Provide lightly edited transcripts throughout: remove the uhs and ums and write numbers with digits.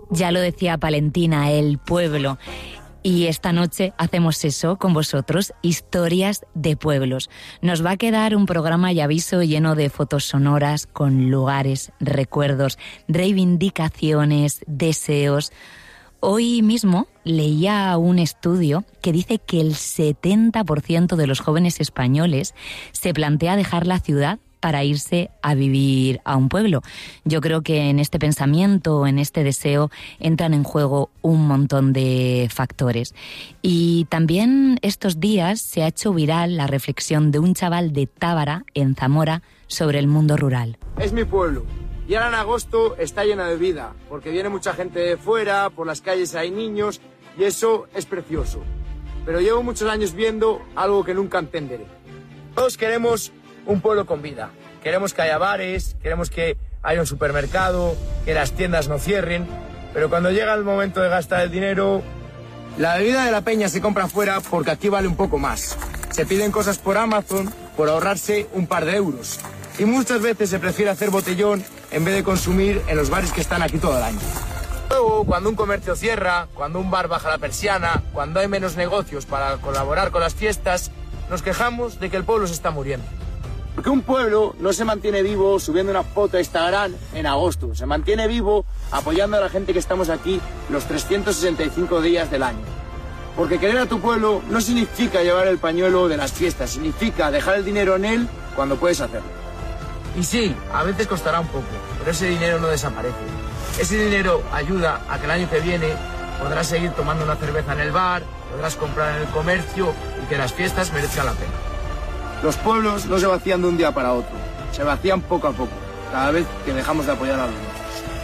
Ya lo decía Palentina, el pueblo. Y esta noche hacemos eso con vosotros, historias de pueblos. Nos va a quedar un programa, ya aviso, lleno de fotos sonoras, con lugares, recuerdos, reivindicaciones, deseos. Hoy mismo leía un estudio que dice que el 70% de los jóvenes españoles se plantea dejar la ciudad para irse a vivir a un pueblo. Yo creo que en este pensamiento, en este deseo, entran en juego un montón de factores. Y también estos días se ha hecho viral la reflexión de un chaval de Tábara, en Zamora, sobre el mundo rural. Es mi pueblo. Y ahora en agosto está llena de vida, porque viene mucha gente de fuera, por las calles hay niños, y eso es precioso. Pero llevo muchos años viendo algo que nunca entenderé. Todos queremos un pueblo con vida. Queremos que haya bares, queremos que haya un supermercado, que las tiendas no cierren, pero cuando llega el momento de gastar el dinero, la bebida de la peña se compra fuera porque aquí vale un poco más. Se piden cosas por Amazon por ahorrarse un par de euros. Y muchas veces se prefiere hacer botellón en vez de consumir en los bares que están aquí todo el año. Luego, cuando un comercio cierra, cuando un bar baja la persiana, cuando hay menos negocios para colaborar con las fiestas, nos quejamos de que el pueblo se está muriendo. Porque un pueblo no se mantiene vivo subiendo una foto a Instagram en agosto. Se mantiene vivo apoyando a la gente que estamos aquí los 365 días del año. Porque querer a tu pueblo no significa llevar el pañuelo de las fiestas, significa dejar el dinero en él cuando puedes hacerlo. Y sí, a veces costará un poco, pero ese dinero no desaparece. Ese dinero ayuda a que el año que viene podrás seguir tomando una cerveza en el bar, podrás comprar en el comercio y que las fiestas merezcan la pena. Los pueblos no se vacían de un día para otro, se vacían poco a poco, cada vez que dejamos de apoyar a los demás.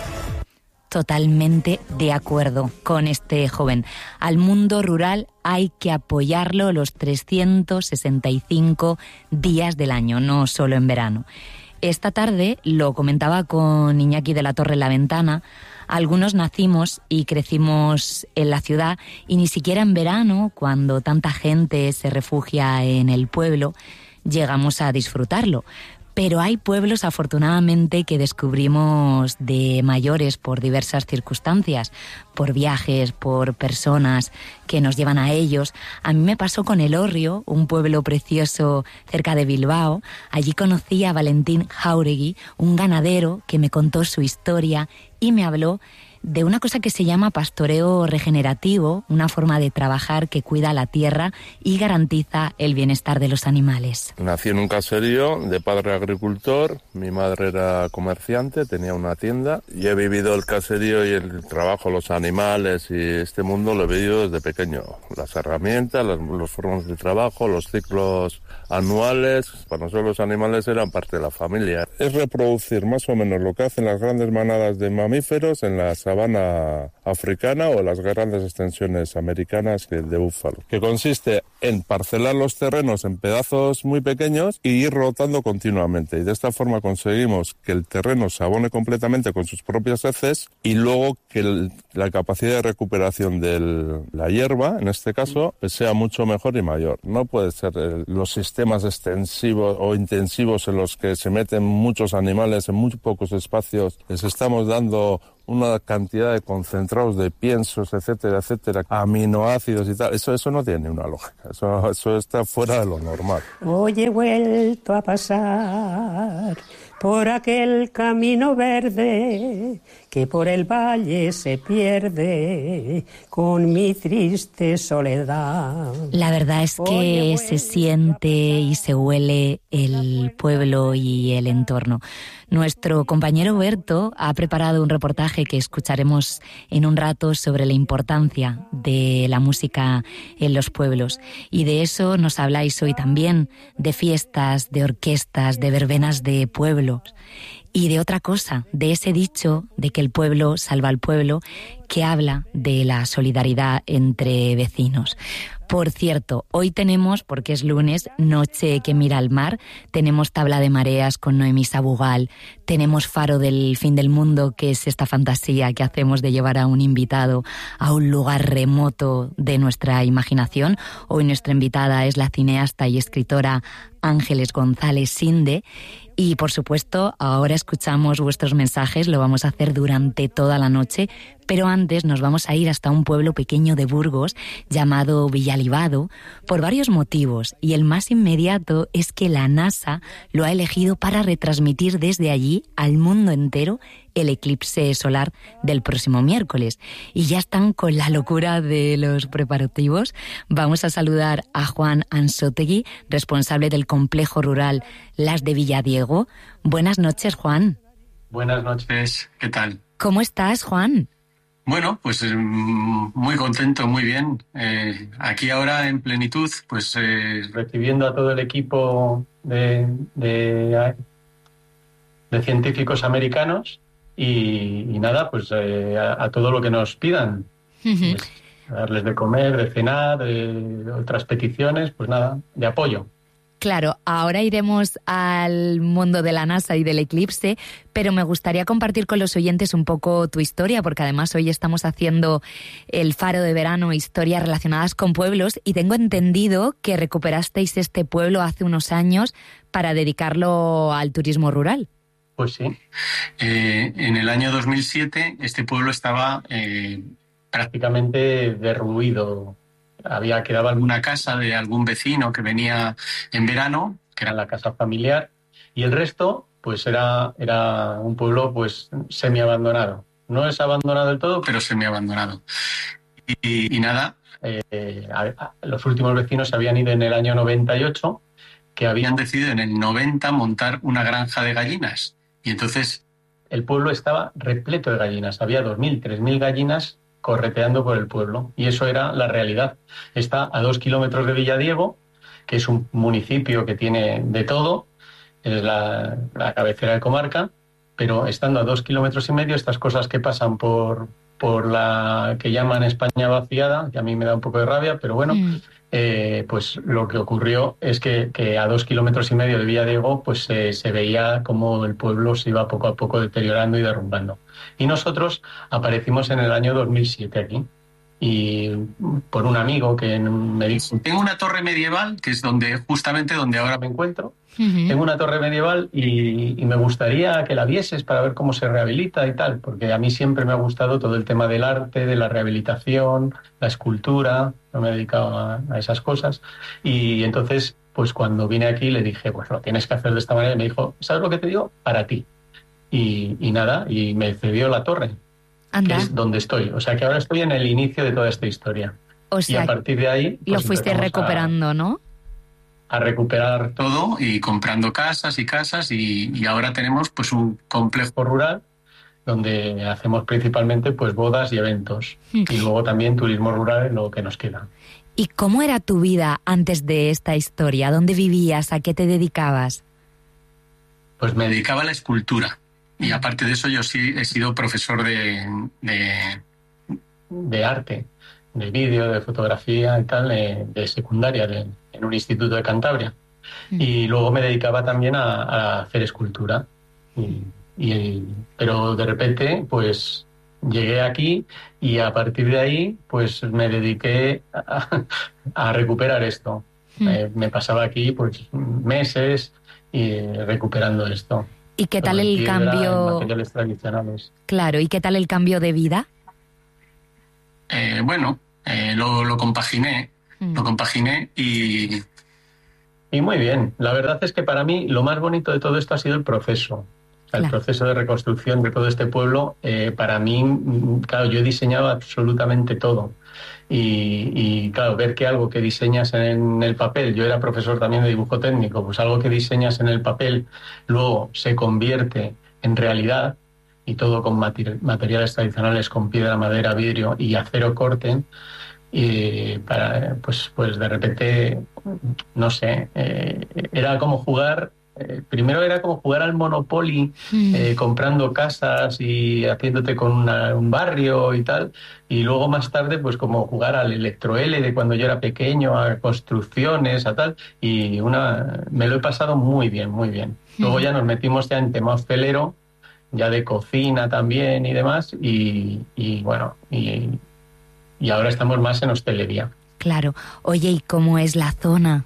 Totalmente de acuerdo con este joven. Al mundo rural hay que apoyarlo los 365 días del año, no solo en verano. Esta tarde, lo comentaba con Iñaki de la Torre en la ventana, algunos nacimos y crecimos en la ciudad y ni siquiera en verano, cuando tanta gente se refugia en el pueblo, llegamos a disfrutarlo. Pero hay pueblos, afortunadamente, que descubrimos de mayores por diversas circunstancias, por viajes, por personas que nos llevan a ellos. A mí me pasó con Elorrio, un pueblo precioso cerca de Bilbao. Allí conocí a Valentín Jáuregui, un ganadero que me contó su historia y me habló de una cosa que se llama pastoreo regenerativo, una forma de trabajar que cuida la tierra y garantiza el bienestar de los animales. Nací en un caserío de padre agricultor, mi madre era comerciante, tenía una tienda y he vivido el caserío y el trabajo, los animales y este mundo lo he vivido desde pequeño. Las herramientas, las formas de trabajo, los ciclos anuales, para nosotros los animales eran parte de la familia. Es reproducir más o menos lo que hacen las grandes manadas de mamíferos en las sabana africana o las grandes extensiones americanas de búfalo, que consiste en parcelar los terrenos en pedazos muy pequeños y ir rotando continuamente, y de esta forma conseguimos que el terreno se abone completamente con sus propias heces y luego que la capacidad de recuperación de la hierba, en este caso, pues sea mucho mejor y mayor. No puede ser los sistemas extensivos o intensivos en los que se meten muchos animales en muy pocos espacios. Les estamos dando una cantidad de concentrados de piensos, etcétera, etcétera, aminoácidos y tal. Eso no tiene una lógica. Eso está fuera de lo normal. Hoy he vuelto a pasar por aquel camino verde que por el valle se pierde con mi triste soledad. La verdad es que se siente y se huele el pueblo y el entorno. Nuestro compañero Berto ha preparado un reportaje que escucharemos en un rato sobre la importancia de la música en los pueblos. Y de eso nos habláis hoy también, de fiestas, de orquestas, de verbenas de pueblos. Y de otra cosa, de ese dicho de que el pueblo salva al pueblo, que habla de la solidaridad entre vecinos. Por cierto, hoy tenemos, porque es lunes, Noche que mira al mar, tenemos Tabla de Mareas con Noemí Sabugal, tenemos Faro del Fin del Mundo, que es esta fantasía que hacemos de llevar a un invitado a un lugar remoto de nuestra imaginación. Hoy nuestra invitada es la cineasta y escritora Ángeles González Sinde. Y, por supuesto, ahora escuchamos vuestros mensajes, lo vamos a hacer durante toda la noche, Pero antes nos vamos a ir hasta un pueblo pequeño de Burgos llamado Villalibado por varios motivos, y el más inmediato es que la NASA lo ha elegido para retransmitir desde allí al mundo entero el eclipse solar del próximo miércoles. Y ya están con la locura de los preparativos. Vamos a saludar a Juan Ansótegui, responsable del complejo rural Las de Villadiego. Buenas noches, Juan. Buenas noches, ¿qué tal? ¿Cómo estás, Juan? Bueno, pues muy contento, muy bien. Aquí ahora en plenitud, pues recibiendo a todo el equipo de científicos americanos y nada, pues a todo lo que nos pidan. Uh-huh. Pues, darles de comer, de cenar, otras peticiones, pues nada, de apoyo. Claro, ahora iremos al mundo de la NASA y del eclipse, pero me gustaría compartir con los oyentes un poco tu historia, porque además hoy estamos haciendo el Faro de Verano, historias relacionadas con pueblos, y tengo entendido que recuperasteis este pueblo hace unos años para dedicarlo al turismo rural. Pues sí. En el año 2007 este pueblo estaba prácticamente derruido. Quedaba alguna casa de algún vecino que venía en verano, que era la casa familiar, y el resto pues era un pueblo pues semiabandonado. No es abandonado del todo, pero semiabandonado. Y nada, los últimos vecinos se habían ido en el año 98, que habían decidido en el 90 montar una granja de gallinas. Y entonces el pueblo estaba repleto de gallinas. Había 2.000, 3.000 gallinas correteando por el pueblo. Y eso era la realidad. Está a 2 kilómetros de Villadiego, que es un municipio que tiene de todo, es la cabecera de comarca, pero estando a 2,5 kilómetros, estas cosas que pasan por la que llaman España vaciada, que a mí me da un poco de rabia, pero bueno, pues lo que ocurrió es que a 2,5 kilómetros de Villadiego pues se veía como el pueblo se iba poco a poco deteriorando y derrumbando. Y nosotros aparecimos en el año 2007 aquí, y por un amigo que me dijo: tengo una torre medieval, que es justamente donde ahora me encuentro. Uh-huh. Tengo una torre medieval y me gustaría que la vieses para ver cómo se rehabilita y tal, porque a mí siempre me ha gustado todo el tema del arte, de la rehabilitación, la escultura. No me he dedicado a esas cosas. Y entonces, pues cuando vine aquí le dije, pues lo tienes que hacer de esta manera. Y me dijo, ¿sabes lo que te digo? Para ti. Y nada, y me cedió la torre. Anda. Que es donde estoy. O sea que ahora estoy en el inicio de toda esta historia. O sea, y a partir de ahí pues, lo fuiste recuperando, ¿no? A recuperar todo y comprando casas y ahora tenemos pues un complejo rural donde hacemos principalmente pues bodas y eventos. Y luego también turismo rural en lo que nos queda. ¿Y cómo era tu vida antes de esta historia? ¿Dónde vivías? ¿A qué te dedicabas? Pues me dedicaba a la escultura. Y aparte de eso, yo sí he sido profesor de arte, de vídeo, de fotografía y tal, de secundaria, en un instituto de Cantabria. Y luego me dedicaba también a hacer escultura. Pero de repente, pues llegué aquí y a partir de ahí, pues me dediqué a recuperar esto. Me pasaba aquí pues meses recuperando esto. ¿Y qué tal el cambio? Materiales tradicionales. Claro, ¿y qué tal el cambio de vida? Lo compaginé. Lo compaginé y muy bien. La verdad es que para mí lo más bonito de todo esto ha sido el proceso. El proceso de reconstrucción de todo este pueblo. Para mí, claro, yo he diseñado absolutamente todo. Y claro, ver que algo que diseñas en el papel, yo era profesor también de dibujo técnico, pues algo que diseñas en el papel luego se convierte en realidad, y todo con materiales tradicionales, con piedra, madera, vidrio y acero corte, y pues de repente, no sé, era como jugar. Primero era como jugar al Monopoly, comprando casas y haciéndote con un barrio y tal, y luego más tarde pues como jugar al Electro L de cuando yo era pequeño, a construcciones, a tal, y me lo he pasado muy bien, muy bien. Luego ya nos metimos ya en tema hostelero, ya de cocina también y demás, y bueno, y ahora estamos más en hostelería. Claro. Oye, ¿y cómo es la zona?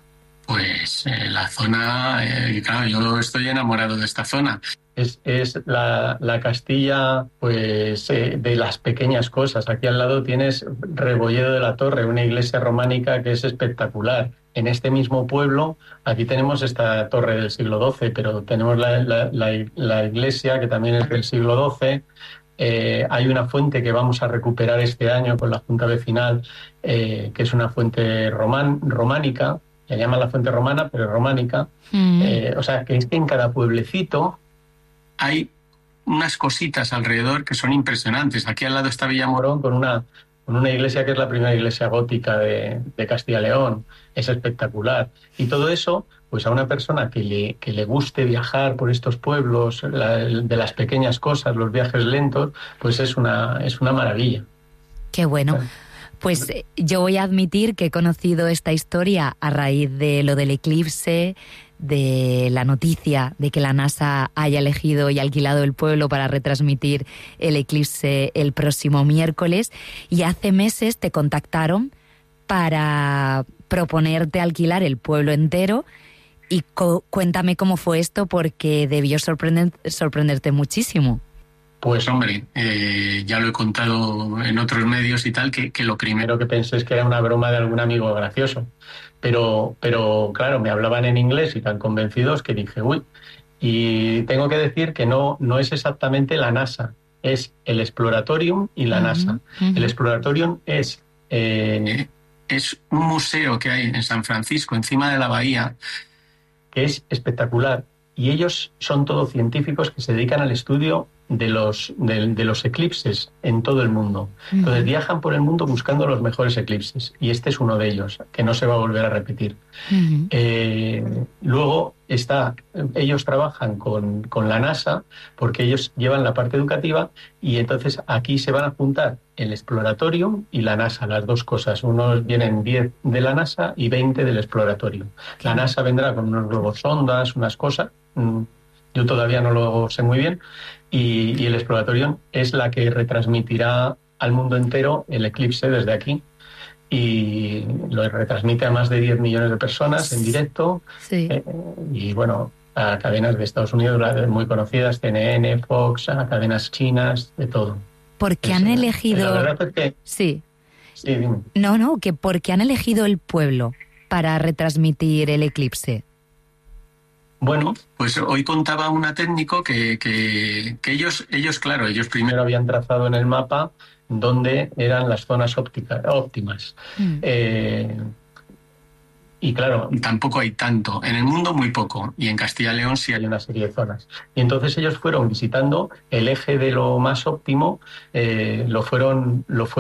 Pues la zona, claro, yo estoy enamorado de esta zona. Es la Castilla, pues, de las pequeñas cosas. Aquí al lado tienes Rebolledo de la Torre, una iglesia románica que es espectacular. En este mismo pueblo, aquí tenemos esta torre del siglo XII, pero tenemos la iglesia que también es del siglo XII. Hay una fuente que vamos a recuperar este año con la Junta Vecinal, que es una fuente románica. Se llama la fuente romana, pero es románica. O sea, que es que en cada pueblecito hay unas cositas alrededor que son impresionantes. Aquí al lado está Villamorón con una iglesia que es la primera iglesia gótica de Castilla y León. Es espectacular. Y todo eso, pues a una persona que le guste viajar por estos pueblos, de las pequeñas cosas, los viajes lentos, pues es una maravilla. Qué bueno. Pues yo voy a admitir que he conocido esta historia a raíz de lo del eclipse, de la noticia de que la NASA haya elegido y alquilado el pueblo para retransmitir el eclipse el próximo miércoles, y hace meses te contactaron para proponerte alquilar el pueblo entero, y cuéntame cómo fue esto, porque debió sorprenderte muchísimo. Pues hombre, ya lo he contado en otros medios y tal, que lo primero que pensé es que era una broma de algún amigo gracioso. Pero claro, me hablaban en inglés y tan convencidos que dije, uy. Y tengo que decir que no es exactamente la NASA, es el Exploratorium y la NASA. El Exploratorium es un museo que hay en San Francisco, encima de la bahía, que es espectacular. Y ellos son todos científicos que se dedican al estudio de los eclipses en todo el mundo. Entonces viajan por el mundo buscando los mejores eclipses, y este es uno de ellos, que no se va a volver a repetir. Luego ellos trabajan con la NASA, porque ellos llevan la parte educativa, y entonces aquí se van a juntar el Exploratorium y la NASA, las dos cosas. Unos vienen 10 de la NASA y 20 del Exploratorium. La NASA vendrá con unos globos sondas, unas cosas, yo todavía no lo sé muy bien, y el Exploratorium es la que retransmitirá al mundo entero el eclipse desde aquí, y lo retransmite a más de 10 millones de personas en directo. Sí. Y bueno, a cadenas de Estados Unidos muy conocidas, CNN, Fox, a cadenas chinas, de todo. ¿Por qué han elegido? La verdad es que... Sí. Sí, dime. No, que ¿por qué han elegido el pueblo para retransmitir el eclipse? Bueno, pues hoy contaba una técnico que ellos, claro, ellos primero habían trazado en el mapa dónde eran las zonas óptimas. Y claro, tampoco hay tanto. En el mundo muy poco, y en Castilla y León sí hay una serie de zonas. Y entonces ellos fueron visitando el eje de lo más óptimo, lo fueron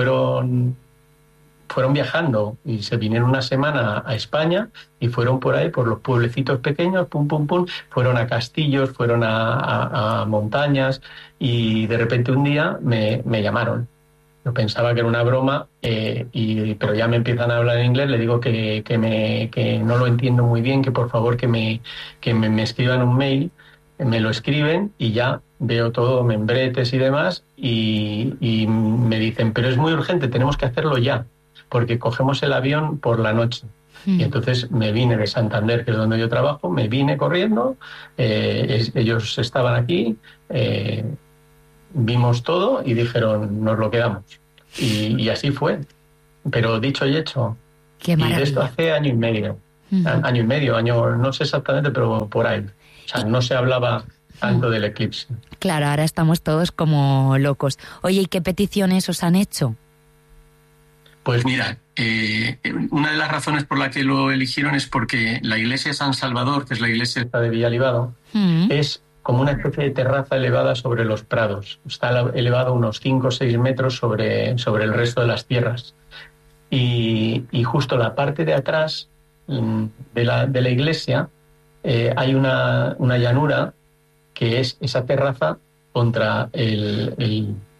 viajando, y se vinieron una semana a España y fueron por ahí, por los pueblecitos pequeños, pum, pum, pum, fueron a castillos, fueron a montañas, y de repente un día me llamaron. Yo pensaba que era una broma, pero ya me empiezan a hablar en inglés. Le digo que no lo entiendo muy bien, que por favor que me escriban un mail. Me lo escriben y ya veo todo, membretes y demás, y me dicen, pero es muy urgente, tenemos que hacerlo ya, porque cogemos el avión por la noche. Y entonces me vine de Santander, que es donde yo trabajo, me vine corriendo, ellos estaban aquí, vimos todo y dijeron, nos lo quedamos. Y así fue. Pero dicho y hecho. Qué maravilla. Y de esto hace año y medio. No sé exactamente, pero por ahí. O sea, no se hablaba tanto del eclipse. Claro, ahora estamos todos como locos. Oye, ¿y qué peticiones os han hecho? Pues mira, una de las razones por la que lo eligieron es porque la iglesia de San Salvador, que es la iglesia esta de Villalibado, es como una especie de terraza elevada sobre los prados. Está elevado unos 5 o 6 metros sobre el resto de las tierras. Y justo la parte de atrás de la iglesia hay una llanura que es esa terraza contra